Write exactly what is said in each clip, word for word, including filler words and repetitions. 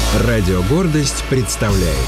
Радио «Гордость» представляет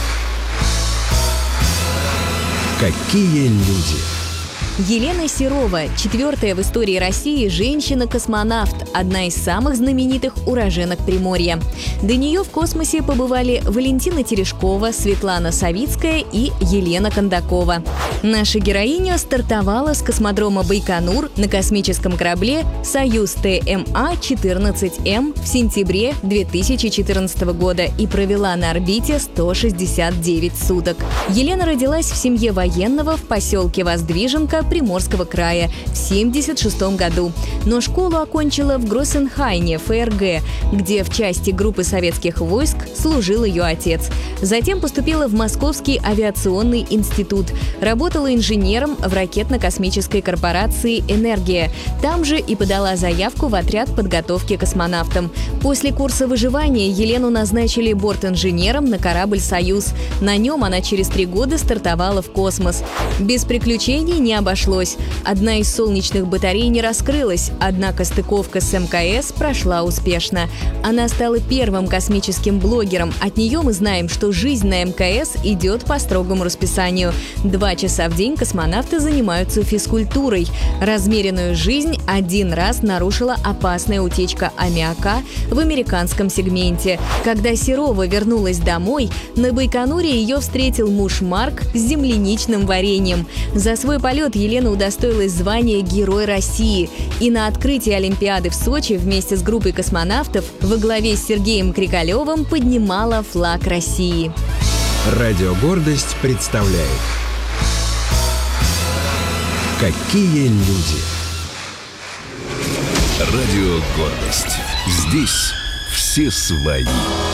«Какие люди». Елена Серова – четвертая в истории России женщина-космонавт, одна из самых знаменитых уроженок Приморья. До нее в космосе побывали Валентина Терешкова, Светлана Савицкая и Елена Кондакова. Наша героиня стартовала с космодрома Байконур на космическом корабле «Союз Т М А четырнадцать М» в сентябре две тысячи четырнадцатого года и провела на орбите сто шестьдесят девять суток. Елена родилась в семье военного в поселке Воздвиженка Приморского края в семьдесят шестом году, но школу окончила в Гроссенхайне, Ф Р Г, где в части группы советских войск служил ее отец. Затем поступила в Московский авиационный институт, работала инженером в ракетно-космической корпорации «Энергия». Там же и подала заявку в отряд подготовки космонавтам. После курса выживания Елену назначили бортинженером на корабль «Союз». На нем она через три года стартовала в космос. Без приключений не обошлось. Одна из солнечных батарей не раскрылась, однако стыковка с М К С прошла успешно. Она стала первым космическим блогером. От нее мы знаем, что жизнь на М К С идет по строгому расписанию. Два часа в день космонавты занимаются физкультурой. Размеренную жизнь один раз нарушила опасная утечка аммиака в американском сегменте. Когда Серова вернулась домой, на Байконуре ее встретил муж Марк с земляничным вареньем. За свой полет Елена удостоилась звания Герой России. И на открытии Олимпиады в Сочи вместе с группой космонавтов во главе с Сергеем Крикалевым поднимала флаг России. Радио «Гордость» представляет «Какие люди». Радио «Гордость». Здесь все свои.